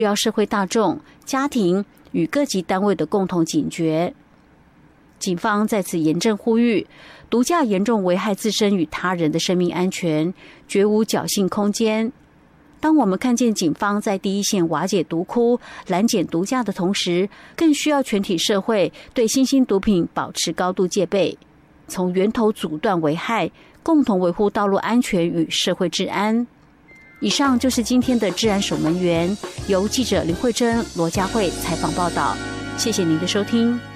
要社会大众、家庭与各级单位的共同警觉。警方在此严正呼吁，毒驾严重危害自身与他人的生命安全，绝无侥幸空间。当我们看见警方在第一线瓦解毒窟、拦检毒驾的同时，更需要全体社会对新兴毒品保持高度戒备，从源头阻断危害，共同维护道路安全与社会治安。以上就是今天的治安守门员，由记者林慧珍、罗佳慧采访报道。谢谢您的收听。